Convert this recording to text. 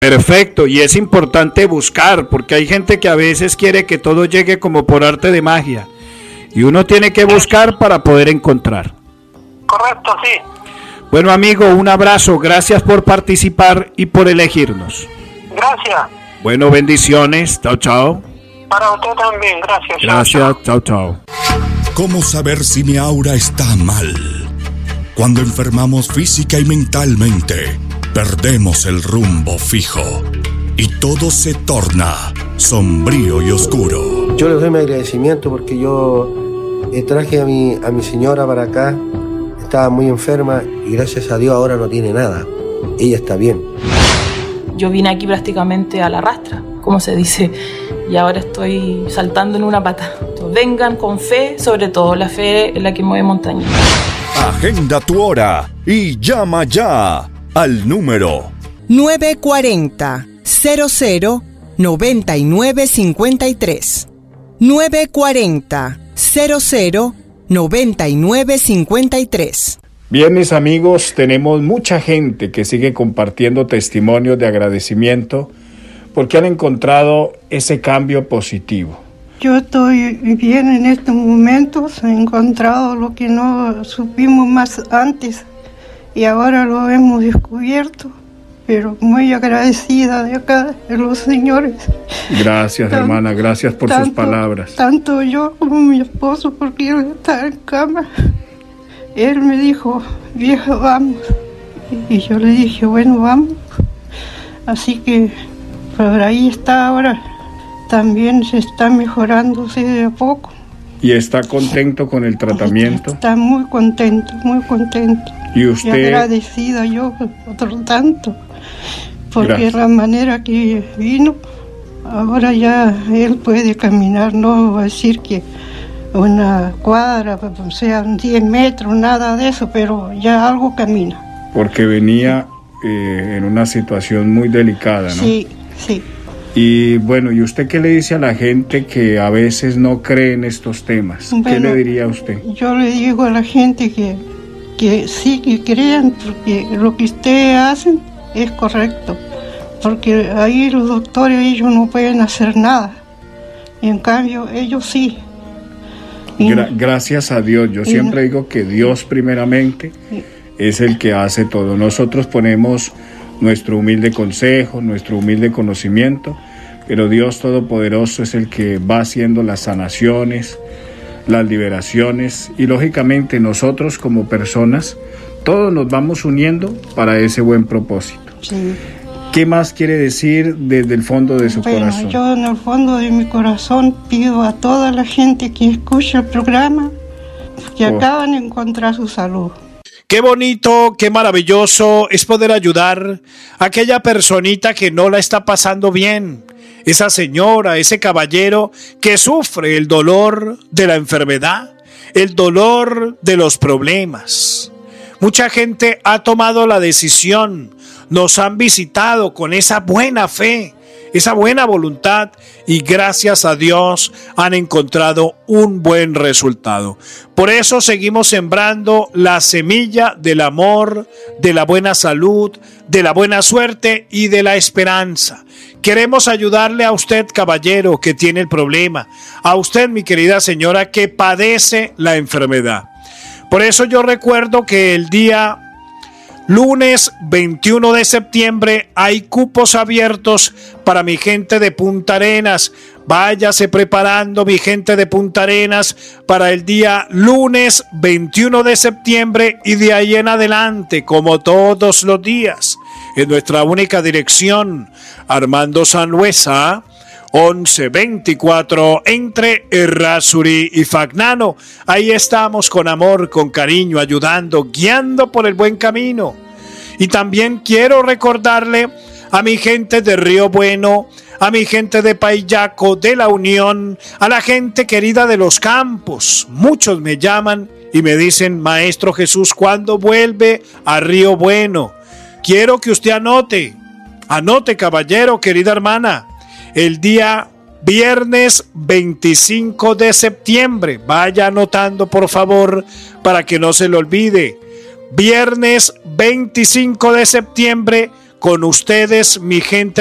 Perfecto, y es importante buscar, porque hay gente que a veces quiere que todo llegue como por arte de magia, y uno tiene que buscar para poder encontrar. Correcto, sí. Bueno, amigo, un abrazo, gracias por participar y por elegirnos. Gracias. Bueno, bendiciones, chao, chao. Para usted también, gracias. Gracias, chao, chao. ¿Cómo saber si mi aura está mal? Cuando enfermamos física y mentalmente, perdemos el rumbo fijo y todo se torna sombrío y oscuro. Yo les doy mi agradecimiento porque yo traje a mi señora para acá, estaba muy enferma y gracias a Dios ahora no tiene nada, ella está bien. Yo vine aquí prácticamente a la rastra, como se dice, y ahora estoy saltando en una pata. Entonces, vengan con fe, sobre todo la fe es la que mueve montañas. Agenda tu hora y llama ya al número 940-00-9953. 940-00-9953. Bien, mis amigos, tenemos mucha gente que sigue compartiendo testimonios de agradecimiento porque han encontrado ese cambio positivo. Yo estoy bien en estos momentos, he encontrado lo que no supimos más antes y ahora lo hemos descubierto, pero muy agradecida de acá, de los señores. Gracias, hermana, gracias por sus palabras. Tanto yo como mi esposo, porque él está en cama. Él me dijo, vieja, vamos. Y yo le dije, bueno, vamos. Así que por ahí está ahora. También se está mejorándose de a poco. ¿Y está contento con el tratamiento? Está muy contento, muy contento. ¿Y usted? Y agradecida yo por tanto. Porque Gracias. la manera que vino, ahora ya él puede caminar, no va a decir que una cuadra, o sea, 10 metros, nada de eso, pero ya algo camina. Porque venía en una situación muy delicada, ¿no? Sí, sí. Y bueno, ¿y usted qué le dice a la gente que a veces no cree en estos temas? Bueno, ¿qué le diría a usted? Yo le digo a la gente que sí, que crean, porque lo que ustedes hacen es correcto. Porque ahí los doctores, ellos no pueden hacer nada. Y en cambio, ellos sí. Gracias a Dios. Yo siempre digo que Dios primeramente es el que hace todo. Nosotros ponemos nuestro humilde consejo, nuestro humilde conocimiento, pero Dios Todopoderoso es el que va haciendo las sanaciones, las liberaciones, y lógicamente nosotros como personas, todos nos vamos uniendo para ese buen propósito. Sí. ¿Qué más quiere decir desde el fondo de su corazón? Yo en el fondo de mi corazón pido a toda la gente que escucha el programa que acaban de encontrar su salud. Qué bonito, qué maravilloso es poder ayudar a aquella personita que no la está pasando bien, esa señora, ese caballero que sufre el dolor de la enfermedad, el dolor de los problemas. Mucha gente ha tomado la decisión, nos han visitado con esa buena fe, esa buena voluntad, y gracias a Dios han encontrado un buen resultado. Por eso seguimos sembrando la semilla del amor, de la buena salud, de la buena suerte y de la esperanza. Queremos ayudarle a usted, caballero, que tiene el problema, a usted, mi querida señora, que padece la enfermedad. Por eso yo recuerdo que el día lunes 21 de septiembre hay cupos abiertos para mi gente de Punta Arenas. Váyase preparando, mi gente de Punta Arenas, para el día lunes 21 de septiembre y de ahí en adelante, como todos los días, en nuestra única dirección, Armando Sanluesa, 1124 entre Errázuri y Fagnano. Ahí estamos con amor, con cariño, ayudando, guiando por el buen camino. Y también quiero recordarle a mi gente de Río Bueno, a mi gente de Paillaco, de La Unión, a la gente querida de Los Campos. Muchos me llaman y me dicen: Maestro Jesús, ¿cuándo vuelve a Río Bueno? Quiero que usted anote, caballero, querida hermana, el día viernes 25 de septiembre. Vaya anotando, por favor, para que no se le olvide. Viernes 25 de septiembre, con ustedes, mi gente